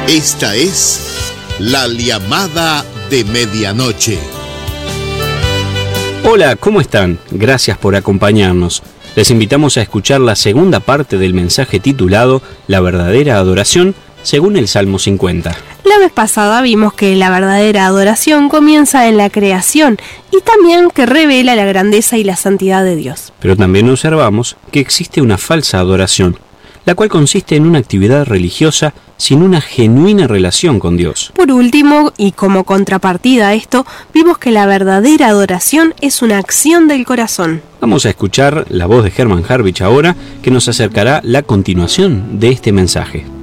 Esta es la llamada de medianoche. Hola, ¿cómo están? Gracias por acompañarnos. Les invitamos a escuchar la segunda parte del mensaje titulado La verdadera adoración, según el Salmo 50. La vez pasada vimos que la verdadera adoración comienza en la creación y también que revela la grandeza y la santidad de Dios. Pero también observamos que existe una falsa adoración, la cual consiste en una actividad religiosa sin una genuina relación con Dios. Por último, y como contrapartida a esto, vimos que la verdadera adoración es una acción del corazón. Vamos a escuchar la voz de Herman Harvich ahora, que nos acercará la continuación de este mensaje.